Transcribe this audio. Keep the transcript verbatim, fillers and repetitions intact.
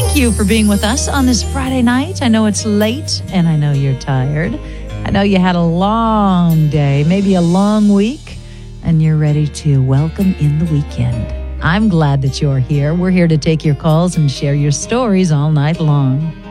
Thank you for being with us on this Friday night. I know it's late and I know you're tired. I know you had a long day, maybe a long week, and you're ready to welcome in the weekend. I'm glad that you're here. We're here to take your calls and share your stories all night long.